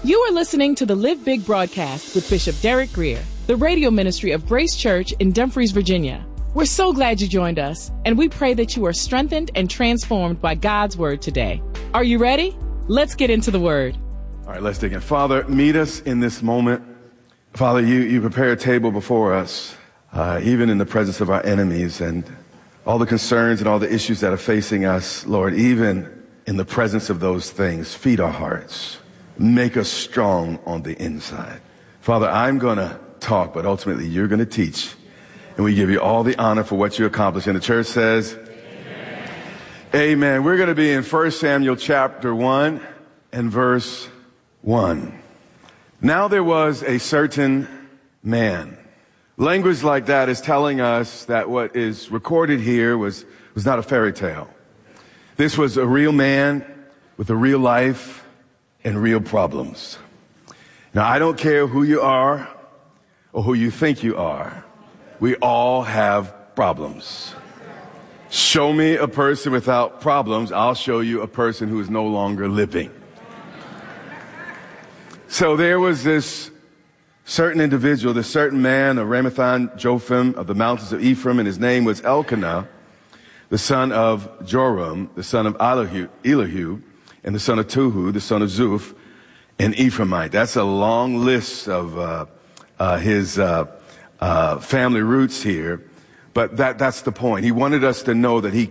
You are listening to the Live Big broadcast with Bishop Derek Grier, the radio ministry of Grace Church in Dumfries, Virginia. We're so glad you joined us, and we pray that you are strengthened and transformed by God's word today. Are you ready? Let's get into the word. All right, let's dig in. Father, meet us in this moment. Father, you prepare a table before us, even in the presence of our enemies and all the concerns and all the issues that are facing us. Lord, even in the presence of those things, feed our hearts. Make us strong on the inside. Father, I'm going to talk, but ultimately you're going to teach. And we give you all the honor for what you accomplished. And the church says, Amen. Amen. We're going to be in 1 Samuel chapter 1 and verse 1. Now there was a certain man. Language like that is telling us that what is recorded here was not a fairy tale. This was a real man with a real life and real problems. Now, I don't care who you are or who you think you are. We all have problems. Show me a person without problems, I'll show you a person who is no longer living. So there was this certain individual, this certain man of Ramathan Jophim of the mountains of Ephraim, and his name was Elkanah, the son of Joram, the son of Elihu, and the son of Tuhu, the son of Zuph, an Ephraimite. That's a long list of his family roots here, but that's the point. He wanted us to know that he